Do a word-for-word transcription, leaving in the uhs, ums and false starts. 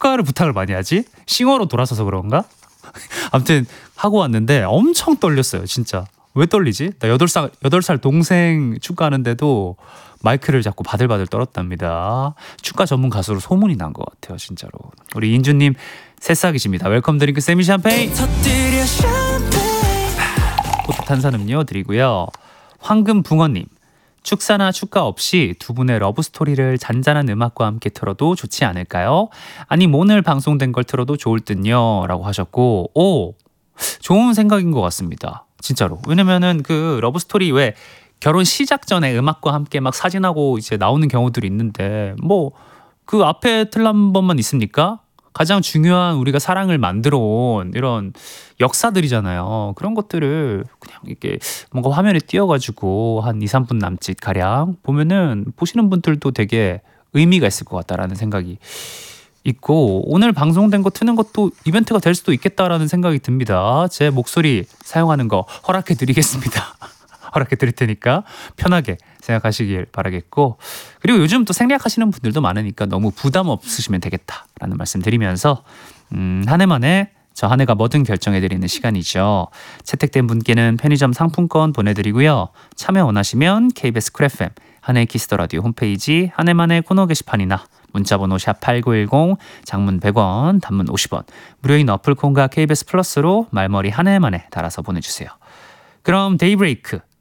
축가를 부탁을 많이 하지? 싱어로 돌아서서 그런가? 아무튼 하고 왔는데 엄청 떨렸어요. 진짜. 왜 떨리지? 나 여덟 살, 여덟 살 동생 축가하는데도 마이크를 잡고 바들바들 떨었답니다. 축가 전문 가수로 소문이 난 것 같아요. 진짜로. 우리 인주님 새싹이십니다. 웰컴 드링크 세미 샴페인. 포트 탄산음료 드리고요. 황금붕어님. 축사나 축가 없이 두 분의 러브스토리를 잔잔한 음악과 함께 틀어도 좋지 않을까요? 아니 오늘 방송된 걸 틀어도 좋을 듯요 라고 하셨고, 오, 좋은 생각인 것 같습니다. 진짜로. 왜냐면은 그 러브스토리 왜 결혼 시작 전에 음악과 함께 막 사진하고 이제 나오는 경우들이 있는데 뭐 그 앞에 틀 한 번만 있습니까? 가장 중요한 우리가 사랑을 만들어 온 이런 역사들이잖아요. 그런 것들을 그냥 이렇게 뭔가 화면에 띄워가지고 한 이, 삼 분 남짓 가량 보면은 보시는 분들도 되게 의미가 있을 것 같다라는 생각이 있고, 오늘 방송된 거 트는 것도 이벤트가 될 수도 있겠다라는 생각이 듭니다. 제 목소리 사용하는 거 허락해 드리겠습니다. 허락해 드릴 테니까 편하게 생각하시길 바라겠고, 그리고 요즘 또 생략하시는 분들도 많으니까 너무 부담 없으시면 되겠다라는 말씀 드리면서 음, 한 해만에 저 한 해가 뭐든 결정해드리는 시간이죠. 채택된 분께는 편의점 상품권 보내드리고요. 참여 원하시면 케이비에스 쿨 에프엠 한해 키스더 라디오 홈페이지 한 해만의 코너 게시판이나 문자번호 샵 팔구일공, 장문 백 원, 단문 오십 원, 무료인 어플콘과 케이비에스 플러스로 말머리 한 해만에 달아서 보내주세요. 그럼 데이브레이크